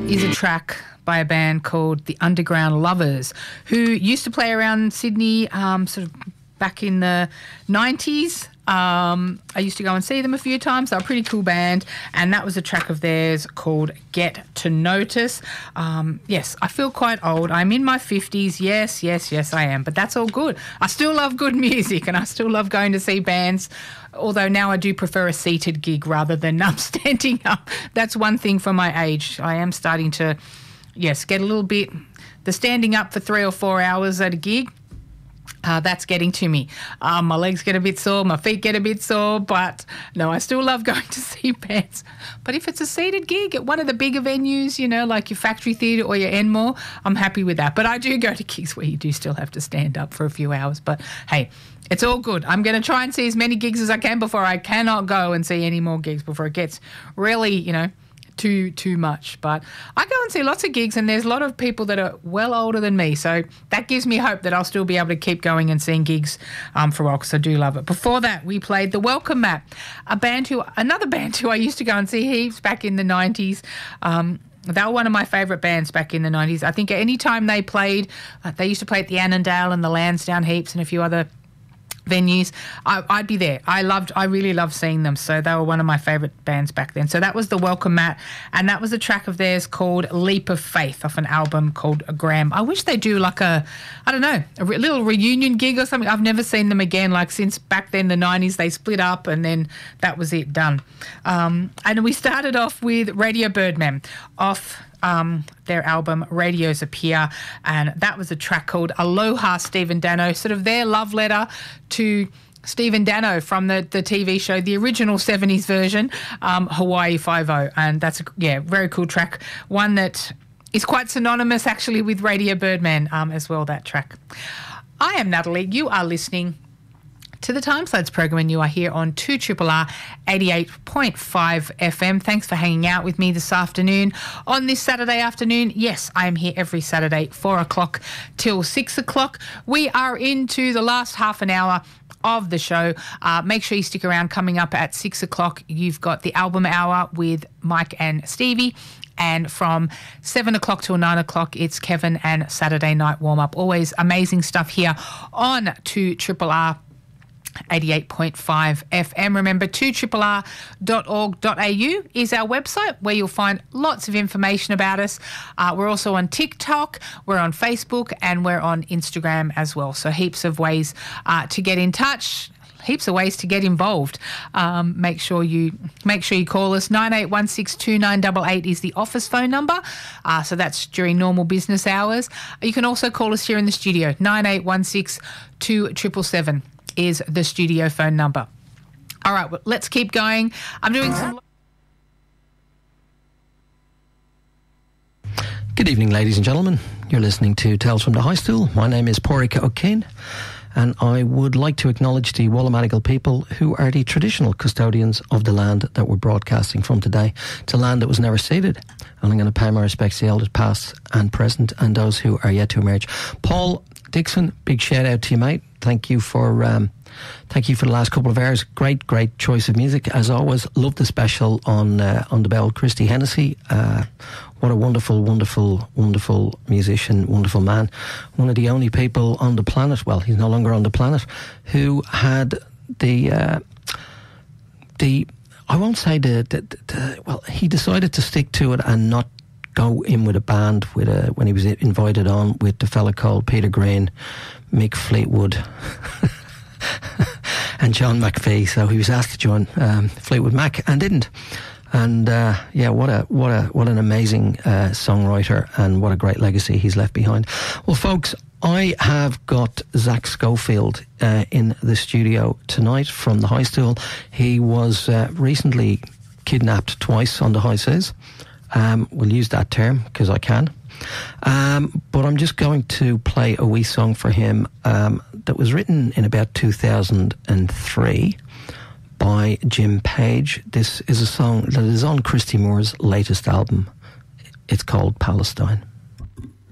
is a track by a band called the Underground Lovers, who used to play around Sydney sort of back in the 90s. I used to go and see them a few times. They're a pretty cool band, and that was a track of theirs called Get to Notice. Yes, I feel quite old. I'm in my 50s. Yes, I am. But that's all good. I still love good music, and I still love going to see bands, although now I do prefer a seated gig rather than standing up. That's one thing for my age. I am starting to, get a little bit... The standing up for 3 or 4 hours at a gig, that's getting to me. My legs get a bit sore, my feet get a bit sore, but no, I still love going to see bands. But if it's a seated gig at one of the bigger venues, like your Factory Theatre or your Enmore, I'm happy with that. But I do go to gigs where you do still have to stand up for a few hours. But hey, it's all good. I'm going to try and see as many gigs as I can before I cannot go and see any more gigs, before it gets really, too much. But I go and see lots of gigs, and there's a lot of people that are well older than me, so that gives me hope that I'll still be able to keep going and seeing gigs for a while, because I do love it. Before that, we played the Welcome Mat, another band who I used to go and see heaps back in the 90s. They were one of my favourite bands back in the 90s. I think any time they played, they used to play at the Annandale and the Lansdowne heaps and a few other venues, I'd be there. I really loved seeing them, so they were one of my favourite bands back then. So that was the Welcome Mat, and that was a track of theirs called Leap of Faith off an album called Graham. I wish they do like a little reunion gig or something. I've never seen them again, since back then, the 90s, they split up and then that was it, done. And we started off with Radio Birdman off their album Radios Appear, and that was a track called Aloha Stephen Dano, sort of their love letter to Stephen Dano from the TV show, the original 70s version, Hawaii Five-0, and that's a very cool track, one that is quite synonymous actually with Radio Birdman as well, that track. I am Natalie, you are listening to the Timeslides program, and you are here on 2RRR 88.5 FM. Thanks for hanging out with me this afternoon on this Saturday afternoon. Yes, I am here every Saturday, 4 o'clock till 6 o'clock. We are into the last half an hour of the show. Make sure you stick around. Coming up at 6 o'clock, you've got the album hour with Mike and Stevie. And from 7 o'clock till 9 o'clock, it's Kevin and Saturday Night Warm Up. Always amazing stuff here on 2RRR 88.5 FM. Remember, 2RRR.org.au is our website where you'll find lots of information about us. We're also on TikTok, we're on Facebook, and we're on Instagram as well. So heaps of ways to get in touch. Heaps of ways to get involved. Make sure you call us. 98162988 is the office phone number. So that's during normal business hours. You can also call us here in the studio. 98162777 is the studio phone number. All right, well, let's keep going. I'm doing some... Good evening, ladies and gentlemen. You're listening to Tales from the High Stool. My name is Porrica O'Kane, and I would like to acknowledge the Wallamadigal people who are the traditional custodians of the land that we're broadcasting from today. It's a land that was never ceded, and I'm going to pay my respects to the elders past and present and those who are yet to emerge. Paul Dixon, big shout out to you, mate. Thank you for the last couple of hours. Great choice of music as always. Love the special on the bell, Christy Hennessy. What a wonderful musician, wonderful man. One of the only people on the planet, well, he's no longer on the planet, who had I won't say well, he decided to stick to it and not go in with a band when he was invited on with the fella called Peter Green, Mick Fleetwood and John McPhee. So he was asked to join Fleetwood Mac and didn't. And what an amazing songwriter, and what a great legacy he's left behind. Well, folks, I have got Zach Schofield in the studio tonight from the High Stool. He was recently kidnapped twice on the high seas. We'll use that term because I can. But I'm just going to play a wee song for him that was written in about 2003 by Jim Page. This is a song that is on Christy Moore's latest album. It's called Palestine.